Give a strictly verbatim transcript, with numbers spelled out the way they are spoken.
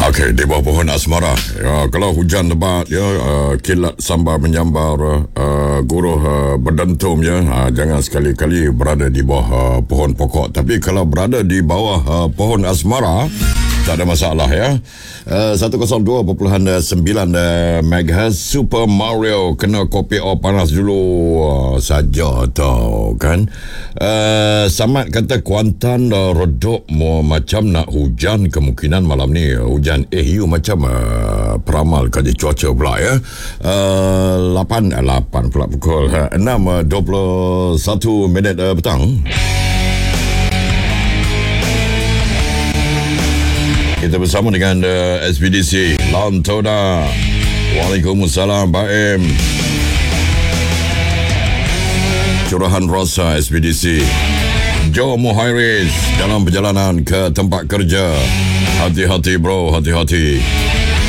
Okey, di bawah pohon asmara. Ya, kalau hujan lebat, ya, uh, kilat sambar menyambar, uh, guruh uh, berdentum, ya, uh, jangan sekali-kali berada di bawah uh, pohon pokok. Tapi kalau berada di bawah uh, pohon asmara, tak ada masalah, ya. Uh, seratus dua perpuluhan sembilan uh, megahertz Super Mario kena kopi o panas dulu uh, saja tau, kan. Uh, Samad kata Kuantan uh, redop uh, macam nak hujan kemungkinan malam ni. Uh, hujan eh you macam uh, peramal kaji cuaca pula, ya. Uh, lapan, uh, lapan pula pukul uh, enam uh, dua puluh satu minit uh, petang. Kita bersama dengan uh, S B D C Lantona. Waalaikumsalam Baim. Curahan rasa S B D C Joe Muhairis dalam perjalanan ke tempat kerja. Hati-hati bro, hati-hati.